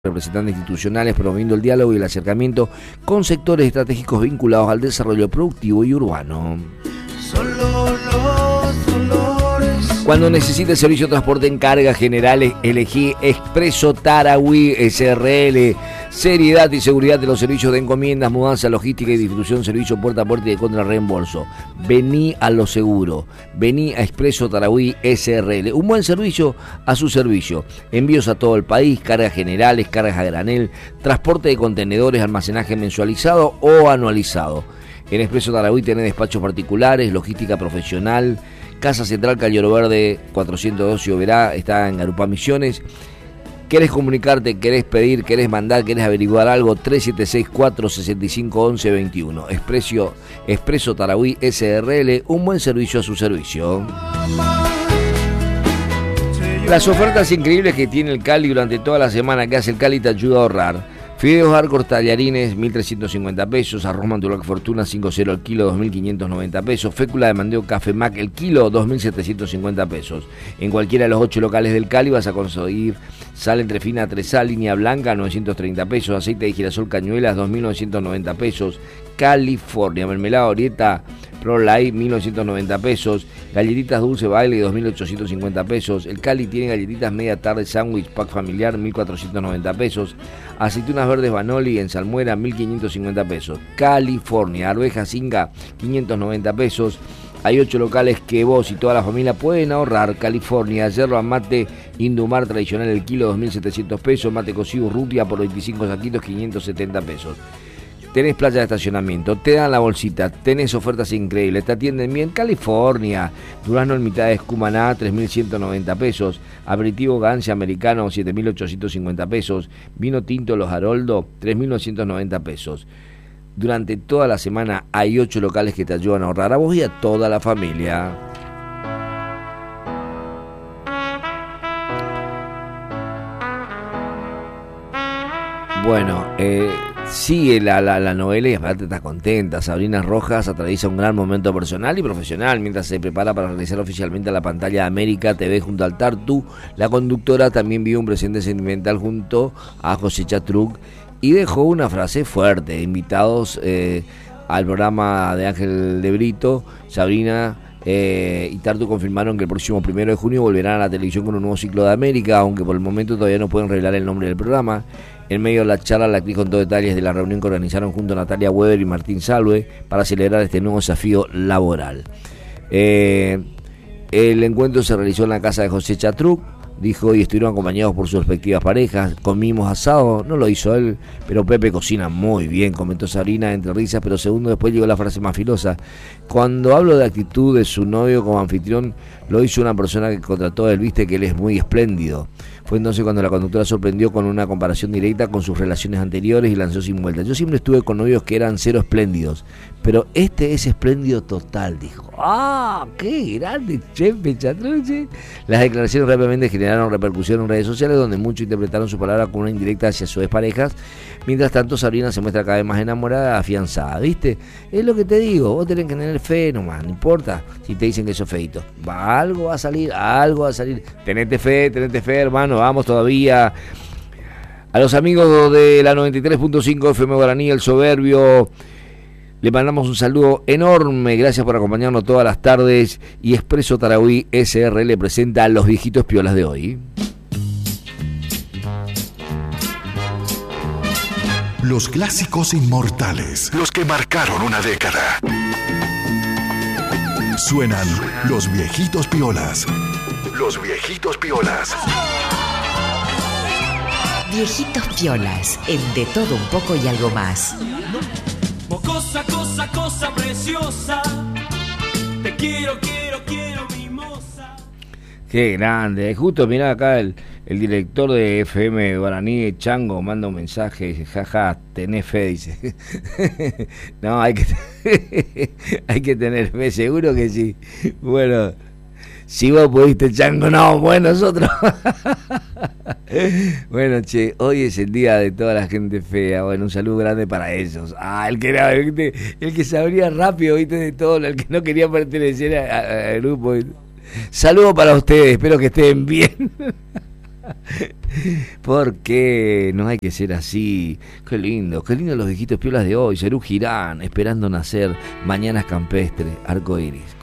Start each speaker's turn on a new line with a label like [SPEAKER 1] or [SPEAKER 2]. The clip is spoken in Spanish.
[SPEAKER 1] representantes institucionales promoviendo el diálogo y el acercamiento con sectores estratégicos vinculados al desarrollo productivo y urbano. Cuando necesites servicio de transporte en carga generales, elegí Expreso Tarahui SRL. Seriedad y seguridad de los servicios de encomiendas, mudanza, logística y distribución, servicio puerta a puerta y de contrarreembolso. Vení a lo seguro. Vení a Expreso Tarahui SRL. Un buen servicio a su servicio. Envíos a todo el país, cargas generales, cargas a granel, transporte de contenedores, almacenaje mensualizado o anualizado. En Expreso Tarahui tenés despachos particulares, logística profesional. Casa Central Calloro Verde 412 Oberá, está en Garupá Misiones. ¿Querés comunicarte, querés pedir, querés mandar, querés averiguar algo? 3764-651121. Expreso Tarahui SRL, un buen servicio a su servicio. Las ofertas increíbles que tiene el Cali durante toda la semana que hace el Cali te ayuda a ahorrar. Fideos Arcos tallarines, 1.350 pesos. Arroz Mandulac Fortuna, 5.0 el kilo, 2.590 pesos. Fécula de mandeo Café Mac el kilo, 2.750 pesos. En cualquiera de los 8 locales del Cali vas a conseguir sal entre fina 3A, línea blanca, 930 pesos. Aceite de girasol Cañuelas, 2.990 pesos. California, mermelada Orieta Pro Light, 1.990 pesos. Galletitas Dulce Baile, 2.850 pesos. El Cali tiene galletitas media tarde sándwich pack familiar, 1.490 pesos. Aceitunas verdes Banoli en salmuera, 1.550 pesos. California, arveja Singa, 590 pesos. Hay 8 locales que vos y toda la familia pueden ahorrar. California, yerba mate Indumar tradicional el kilo, 2.700 pesos. Mate cocido Rutia por 25 saquitos, 570 pesos. Tenés playa de estacionamiento, te dan la bolsita, tenés ofertas increíbles, te atienden bien. California, durazno en mitad de Cumaná, 3.190 pesos. Aperitivo Gancia americano, 7.850 pesos. Vino tinto Los Haroldo, 3.990 pesos. Durante toda la semana hay 8 locales que te ayudan a ahorrar a vos y a toda la familia. Bueno, sigue la novela y aparte está contenta. Sabrina Rojas atraviesa un gran momento personal y profesional mientras se prepara para regresar oficialmente a la pantalla de América TV junto al Tartu. La conductora también vive un presente sentimental junto a José Chatruc y dejó una frase fuerte. Invitados al programa de Ángel de Brito, Sabrina y Tartu confirmaron que el próximo 1 de junio volverán a la televisión con un nuevo ciclo de América, aunque por el momento todavía no pueden revelar el nombre del programa. En medio de la charla, la actriz contó detalles de la reunión que organizaron junto a Natalia Weber y Martín Salve para celebrar este nuevo desafío laboral. El encuentro se realizó en la casa de José Chatruc, dijo, y estuvieron acompañados por sus respectivas parejas. Comimos asado, no lo hizo él, pero Pepe cocina muy bien, comentó Sabrina entre risas, pero segundo después llegó la frase más filosa. Cuando hablo de actitud de su novio como anfitrión, lo hizo una persona que contrató a él, viste que él es muy espléndido. Fue entonces cuando la conductora sorprendió con una comparación directa con sus relaciones anteriores y lanzó sin vuelta. Yo siempre estuve con novios que eran cero espléndidos, pero este es espléndido total, dijo. ¡Ah! ¡Qué grande, Chepe Chatruc! Las declaraciones rápidamente generaron repercusión en redes sociales, donde muchos interpretaron su palabra como una indirecta hacia sus exparejas. Mientras tanto, Sabrina se muestra cada vez más enamorada, afianzada, ¿viste? Es lo que te digo, vos tenés que tener fe nomás, no importa si te dicen que sos feito. Algo va a salir. Tenete fe, hermano, vamos todavía. A los amigos de la 93.5 FM Guaraní, El Soberbio, le mandamos un saludo enorme, gracias por acompañarnos todas las tardes. Y Expreso Tarahui SRL presenta a los viejitos piolas de hoy.
[SPEAKER 2] Los clásicos inmortales, los que marcaron una década. Suenan los viejitos piolas. Los viejitos piolas.
[SPEAKER 3] Viejitos piolas, el de todo un poco y algo más.
[SPEAKER 4] Cosa preciosa. Te quiero, mimosa.
[SPEAKER 1] Qué grande. Justo mirá acá el director de FM Guaraní, Chango, manda un mensaje. Jaja, tenés fe, dice. No, hay que tener fe, seguro que sí. Bueno, si vos pudiste, Chango, no, bueno, nosotros. Bueno, che, hoy es el día de toda la gente fea. Bueno, un saludo grande para ellos. El que sabría rápido, ¿viste? De todo, el que no quería pertenecer al grupo. Saludo para ustedes, espero que estén bien. Porque no hay que ser así. Qué lindo los viejitos piolas de hoy. Serú Girán, esperando nacer. Mañanas campestre, arco iris.